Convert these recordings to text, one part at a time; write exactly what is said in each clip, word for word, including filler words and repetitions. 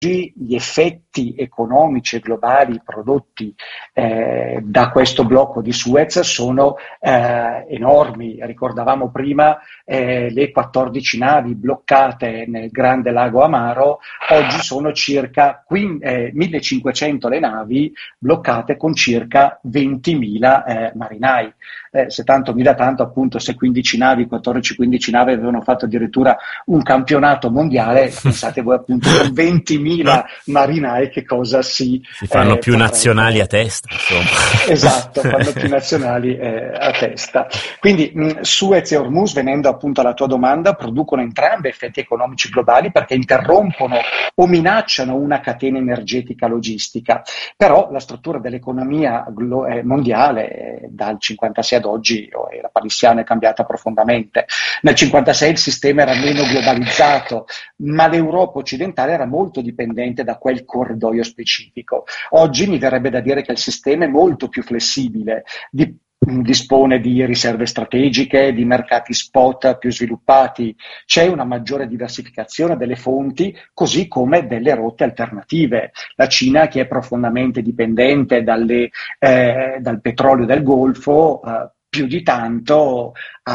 gli effetti economici e globali prodotti eh, da questo blocco di Suez sono eh, enormi. Ricordavamo prima eh, le quattordici navi bloccate nel grande lago Amaro, oggi sono circa quin- eh, millecinquecento le navi bloccate con circa ventimila eh, marinai. Eh, se tanto mi dà tanto, appunto, se quindici navi, quattordici quindici navi avevano fatto addirittura un campionato mondiale, pensate voi appunto con ventimila marinai che cosa si si fanno eh, più potrebbe... nazionali a testa, insomma. Esatto, fanno più nazionali eh, a testa. Quindi mh, Suez e Hormuz, venendo appunto alla tua domanda, producono entrambi effetti economici globali perché interrompono o minacciano una catena energetica logistica, però la struttura dell'economia glo- eh, mondiale eh, dal cinquantasei ad oggi, oh, la palissiana è cambiata profondamente. Nel cinquantasei il sistema era meno globalizzato, ma l'Europa occidentale era molto dipendente da quel corridoio specifico. Oggi mi verrebbe da dire che il sistema è molto più flessibile, di, dispone di riserve strategiche, di mercati spot più sviluppati, c'è una maggiore diversificazione delle fonti, così come delle rotte alternative. La Cina, che è profondamente dipendente dalle, eh, dal petrolio del Golfo, eh, più di tanto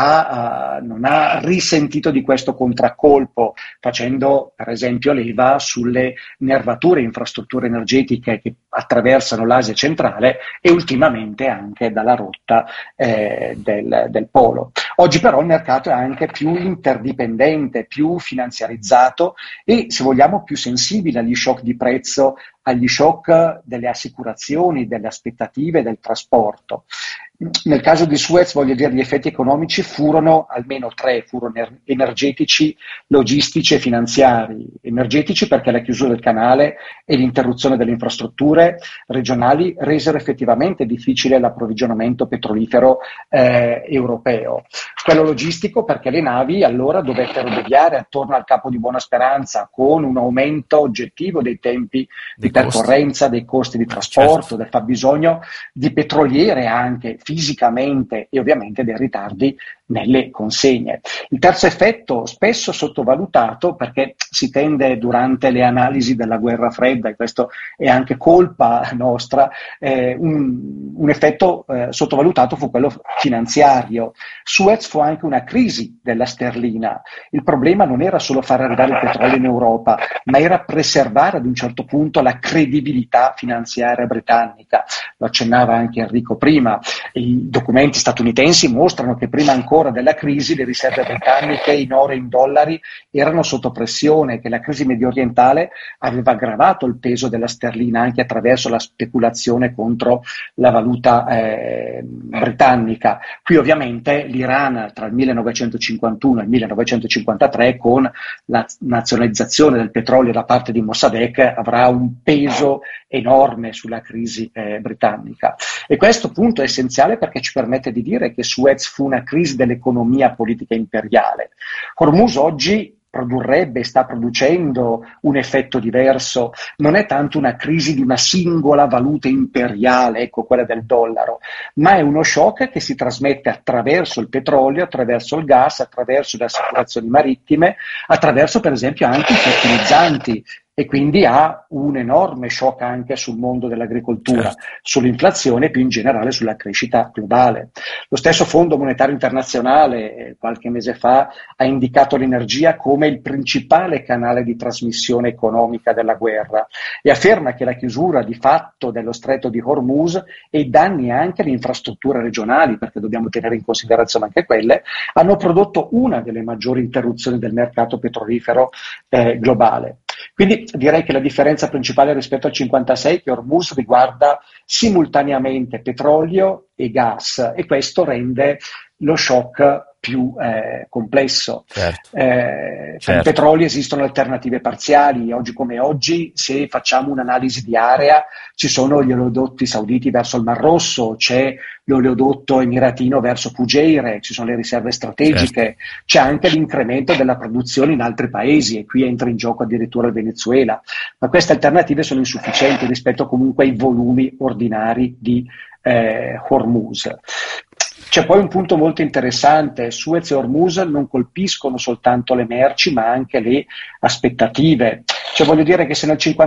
ha, uh, non ha risentito di questo contraccolpo, facendo per esempio leva sulle nervature infrastrutture energetiche che attraversano l'Asia centrale e ultimamente anche dalla rotta eh, del, del polo. Oggi però il mercato è anche più interdipendente, più finanziarizzato e, se vogliamo, più sensibile agli shock di prezzo, agli shock delle assicurazioni, delle aspettative, del trasporto. Nel caso di Suez, voglio dire, gli effetti economici furono almeno tre, furono energetici, logistici e finanziari. Energetici perché la chiusura del canale e l'interruzione delle infrastrutture regionali resero effettivamente difficile l'approvvigionamento petrolifero eh, europeo. Quello logistico perché le navi allora dovettero deviare attorno al Capo di Buona Speranza con un aumento oggettivo dei tempi di percorrenza, dei costi di trasporto, certo, del fabbisogno di petroliere anche fisicamente e ovviamente dei ritardi nelle consegne. Il terzo effetto, spesso sottovalutato, perché si tende durante le analisi della guerra fredda, e questo è anche colpa nostra, eh, un, un effetto eh, sottovalutato fu quello finanziario. Suez fu anche una crisi della sterlina. Il problema non era solo far arrivare il petrolio in Europa, ma era preservare ad un certo punto la credibilità finanziaria britannica. Lo accennava anche Enrico prima. I documenti statunitensi mostrano che prima ancora della crisi le riserve britanniche in oro e in dollari erano sotto pressione, che la crisi mediorientale aveva aggravato il peso della sterlina anche attraverso la speculazione contro la valuta eh, britannica. Qui ovviamente l'Iran tra il millenovecentocinquantuno e il millenovecentocinquantatré, con la nazionalizzazione del petrolio da parte di Mossadegh, avrà un peso enorme sulla crisi eh, britannica. E questo punto è essenziale perché ci permette di dire che Suez fu una crisi dell'economia politica imperiale. Hormuz oggi produrrebbe, sta producendo un effetto diverso, non è tanto una crisi di una singola valuta imperiale, ecco quella del dollaro, ma è uno shock che si trasmette attraverso il petrolio, attraverso il gas, attraverso le assicurazioni marittime, attraverso per esempio anche i fertilizzanti, e quindi ha un enorme shock anche sul mondo dell'agricoltura, certo, sull'inflazione e più in generale sulla crescita globale. Lo stesso Fondo Monetario Internazionale eh, qualche mese fa ha indicato l'energia come il principale canale di trasmissione economica della guerra e afferma che la chiusura di fatto dello stretto di Hormuz e i danni anche alle infrastrutture regionali, perché dobbiamo tenere in considerazione anche quelle, hanno prodotto una delle maggiori interruzioni del mercato petrolifero eh, globale. Quindi direi che la differenza principale rispetto al cinquantasei è che Hormuz riguarda simultaneamente petrolio e gas e questo rende lo shock più eh, complesso. Certo. Eh, certo. Per il petrolio esistono alternative parziali, oggi come oggi se facciamo un'analisi di area ci sono gli oleodotti sauditi verso il Mar Rosso, c'è l'oleodotto emiratino verso Fujairah, ci sono le riserve strategiche, certo, c'è anche l'incremento della produzione in altri paesi e qui entra in gioco addirittura il Venezuela, ma queste alternative sono insufficienti rispetto comunque ai volumi ordinari di eh, Hormuz. C'è poi un punto molto interessante: Suez e Hormuz non colpiscono soltanto le merci, ma anche le aspettative. Cioè, voglio dire che se nel